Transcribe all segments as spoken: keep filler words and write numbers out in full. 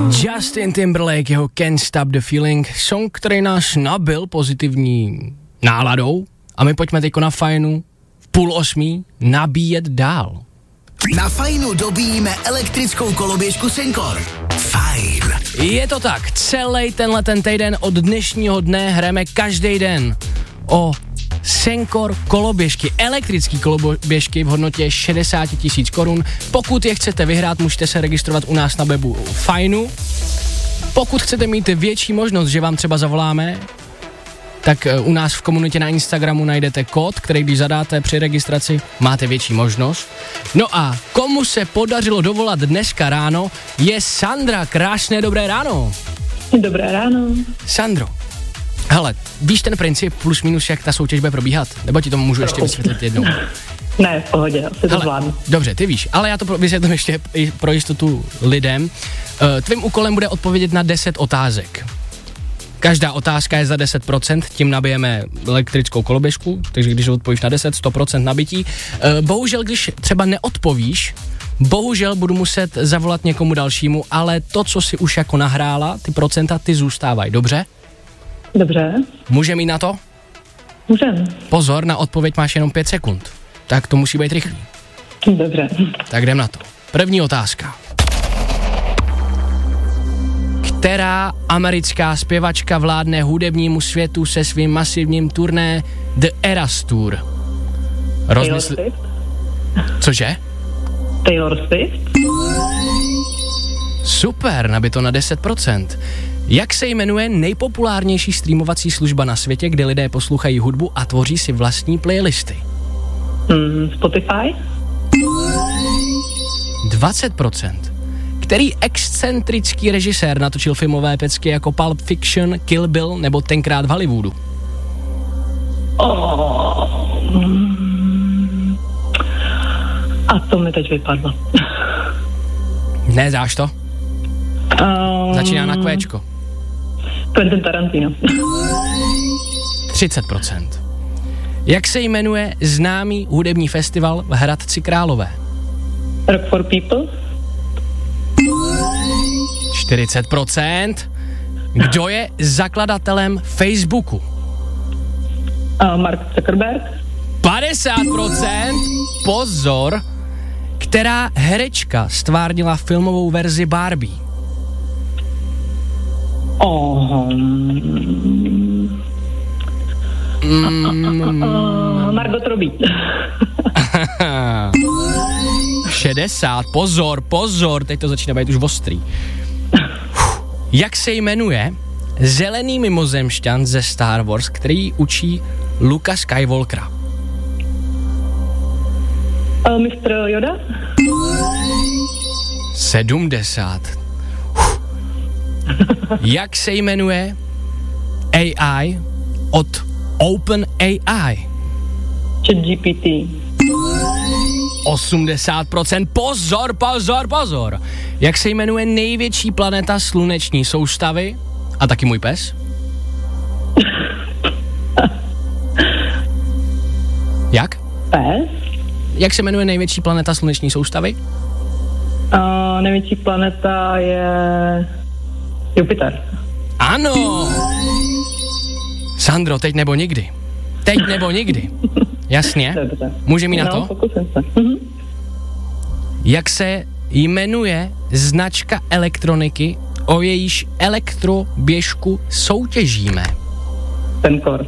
Justin Timberlake, jeho Can't Stop the Feeling, song, který nás nabil pozitivní náladou a my pojďme teďko na Fajnu v půl osmí nabíjet dál. Na Fajnu dobíjíme elektrickou koloběžku Senkor. Fajn. Je to tak, celý tenhle ten týden od dnešního dne hrajeme každý den o Senkor koloběžky, elektrický koloběžky v hodnotě šedesát tisíc korun. Pokud je chcete vyhrát, můžete se registrovat u nás na webu Fajnu. Pokud chcete mít větší možnost, že vám třeba zavoláme, tak u nás v komunitě na Instagramu najdete kód, který když zadáte při registraci, máte větší možnost. No a komu se podařilo dovolat dneska ráno, je Sandra. Krásné dobré ráno. Dobré ráno. Sandro, hele, víš ten princip plus minus, jak ta soutěž bude probíhat? Nebo ti to můžu ještě vysvětlit jednou? Ne, v pohodě, asi to zvládnu. Dobře, ty víš, ale já to vysvětlím ještě pro jistotu lidem. Uh, tvým úkolem bude odpovědět na deset otázek. Každá otázka je za deset procent, tím nabijeme elektrickou koloběžku, takže když odpovíš na deset, sto procent nabití. Uh, bohužel, když třeba neodpovíš, bohužel budu muset zavolat někomu dalšímu, ale to, co si už jako nahrála, ty procenta, ty zůstávají, dobře? Dobře. Můžeme jít na to? Můžeme. Pozor, na odpověď máš jenom pět sekund. Tak to musí být rychlý. Dobře. Tak jdem na to. První otázka. Která americká zpěvačka vládne hudebnímu světu se svým masivním turné The Eras Tour? Rozmysl... Taylor Swift. Cože? Taylor Swift. Super, nabito na deset procent. Jak se jmenuje nejpopulárnější streamovací služba na světě, kde lidé poslouchají hudbu a tvoří si vlastní playlisty? Mm, Spotify. dvacet procent. Který excentrický režisér natočil filmové pecky jako Pulp Fiction, Kill Bill nebo Tenkrát v Hollywoodu? Oh, mm, a to mi teď vypadlo. Nezdáš to? Um, Začíná na kvéčko. Quentin Tarantino. třicet procent. Jak se jmenuje známý hudební festival v Hradci Králové? Rock for People. čtyřicet procent. Kdo je zakladatelem Facebooku? Uh, Mark Zuckerberg. padesát procent. Pozor. Která herečka stvárnila filmovou verzi Barbie? Oh. Mm. Uh, Margot Robbie. šedesát, pozor, pozor, teď to začíná být už ostrý. Jak se jmenuje zelený mimozemšťan ze Star Wars, který učí Luka Skywalkera? Uh, mistr Yoda. sedmdesát. Jak se jmenuje A I od OpenAI? ChatGPT. osmdesát procent. Pozor, pozor, pozor. Jak se jmenuje největší planeta sluneční soustavy? A taky můj pes? Jak? Pes? Jak se jmenuje největší planeta sluneční soustavy? Uh, největší planeta je Jupiter. Ano! Sandro, teď nebo nikdy. Teď nebo nikdy. Jasně? Dobře. Můžeme jít na no, to? Pokusím se. Mhm. Jak se jmenuje značka elektroniky, o jejíž elektroběžku soutěžíme? Senkor.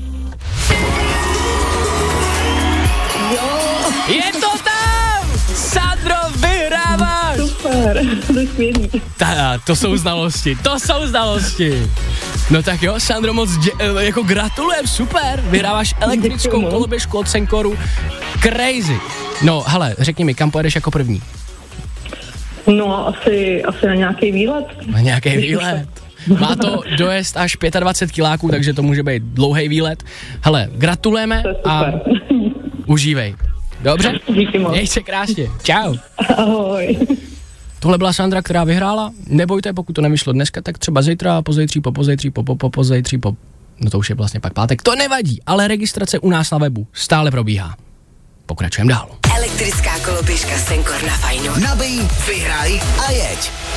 Je to tam! Sandro, vyhráváš! Super, to je skvělý. Ta, to jsou znalosti, to jsou znalosti. No tak jo, Sandro, moc dě, jako gratulujem, super, vyhráváš elektrickou Děkuju. koloběžku od Senkoru, crazy. No, hele, řekni mi, kam pojedeš jako první? No, asi, asi na nějaký výlet. Na nějaký výlet. Má to dojezd až dvacet pět kiláků, takže to může být dlouhý výlet. Hele, gratulujeme To je a super. užívej. Dobře? Díky moc. Měj se krásně. Čau. Ahoj. Tohle byla Sandra, která vyhrála. Nebojte, pokud to nevyšlo dneska, tak třeba zítra, pozejtří, po pozejtří, po po po pozejtří, po... No to už je vlastně pak pátek. To nevadí, ale registrace u nás na webu stále probíhá. Pokračujeme dál. Elektrická koloběžka Senkor na Fajnu. Nabij, vyhraj a jeď.